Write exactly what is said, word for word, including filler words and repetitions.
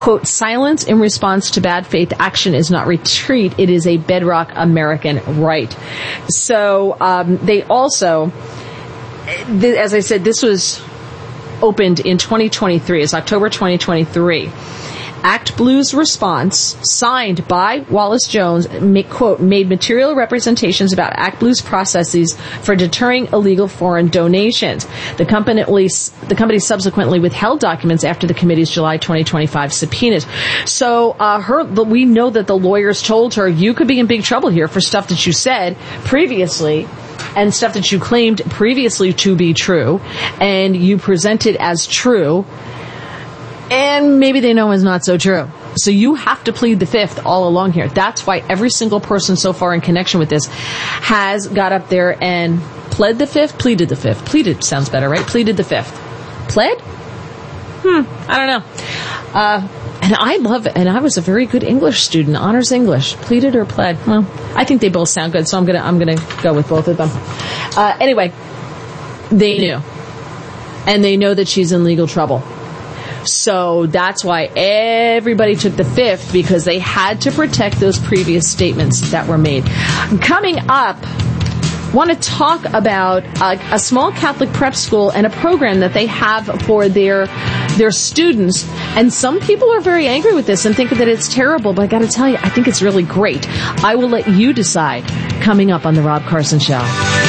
quote, silence in response to bad faith action is not retreat. It is a bedrock American right. So um, they also, th- as I said, this was opened in twenty twenty-three. It's October twenty twenty-three. Act Blue's response, signed by Wallace Jones, make, quote, made material representations about Act Blue's processes for deterring illegal foreign donations. The company, the company subsequently withheld documents after the committee's July twenty twenty-five subpoenas. So uh, her, we know that the lawyers told her, you could be in big trouble here for stuff that you said previously and stuff that you claimed previously to be true, and you presented as true. And maybe they know is not so true. So you have to plead the fifth all along here. That's why every single person so far in connection with this has got up there and pled the fifth, pleaded the fifth. Pleaded sounds better, right? Pleaded the fifth. Pled? Hmm, I don't know. Uh, and I love it. And I was a very good English student, honors English. Pleaded or pled? Well, I think they both sound good, so I'm gonna I'm gonna go with both of them. Uh, anyway, they knew, and they know that she's in legal trouble. So that's why everybody took the fifth, because they had to protect those previous statements that were made. Coming up, want to talk about a, a small Catholic prep school and a program that they have for their their students. And some people are very angry with this and think that it's terrible, but I got to tell you, I think it's really great. I will let you decide coming up on The Rob Carson Show.